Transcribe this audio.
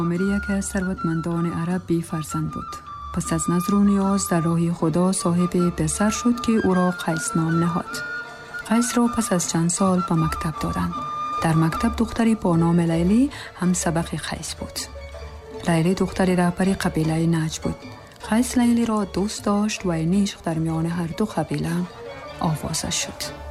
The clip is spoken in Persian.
عامری یکی از ثروتمندان عرب بی فرزند بود. پس از نظر و نیاز در راه خدا صاحب پسر شد که او را قیس نام نهاد. قیس را پس از چند سال به مکتب دادند. در مکتب دختری با نام لیلی هم سبق قیس بود. لیلی دختری رهبر قبیله نجد بود. قیس لیلی را دوست داشت و این عشق در میان هر دو قبیله آغاز شد.